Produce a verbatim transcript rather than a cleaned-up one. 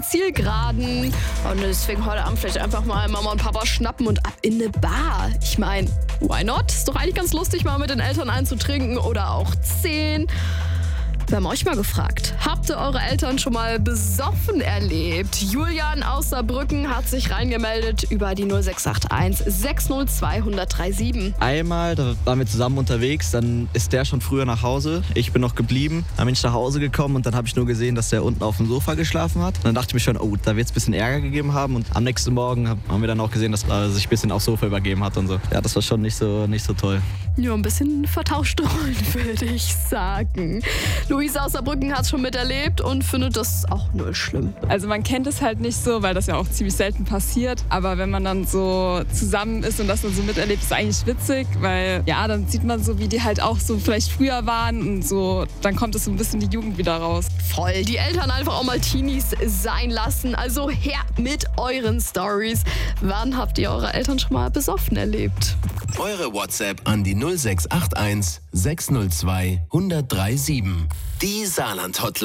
Zielgeraden. Und deswegen heute Abend vielleicht einfach mal Mama und Papa schnappen und ab in eine Bar. Ich meine, why not? Ist doch eigentlich ganz lustig, mal mit den Eltern einzutrinken oder auch zehn. Wir haben euch mal gefragt, habt ihr eure Eltern schon mal besoffen erlebt? Julian aus Saarbrücken hat sich reingemeldet über die null sechs acht eins sechs null zwei eins null drei sieben. Einmal, da waren wir zusammen unterwegs, dann ist der schon früher nach Hause. Ich bin noch geblieben, dann bin ich nach Hause gekommen und dann habe ich nur gesehen, dass der unten auf dem Sofa geschlafen hat. Und dann dachte ich mir schon, oh, da wird es ein bisschen Ärger gegeben haben. Und am nächsten Morgen haben wir dann auch gesehen, dass er sich ein bisschen aufs Sofa übergeben hat und so. Ja, das war schon nicht so, nicht so toll. Ja, ein bisschen vertauschte Rollen, würde ich sagen. Luisa aus Saarbrücken hat es schon miterlebt und findet das auch null schlimm. Also man kennt es halt nicht so, weil das ja auch ziemlich selten passiert. Aber wenn man dann so zusammen ist und das dann so miterlebt, ist eigentlich witzig, weil ja, dann sieht man so, wie die halt auch so vielleicht früher waren und so, dann kommt es so ein bisschen die Jugend wieder raus. Voll, die Eltern einfach auch mal Teenies sein lassen. Also her mit euren Stories. Wann habt ihr eure Eltern schon mal besoffen erlebt? Eure WhatsApp an die null sechs acht eins sechs null zwei eins null drei sieben. Die Saarland-Hotline.